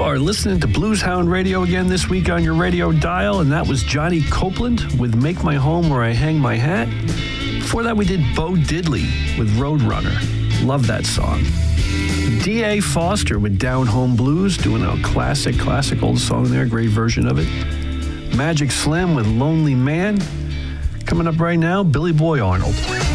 are listening to Blues Hound Radio again this week on your radio dial, and that was Johnny Copeland with Make My Home Where I Hang My Hat. Before that, we did Bo Diddley with Roadrunner. Love that song. D.A. Foster with Down Home Blues, doing a classic old song there, great version of it. Magic Slim with Lonely Man. Coming up right now, Billy Boy Arnold.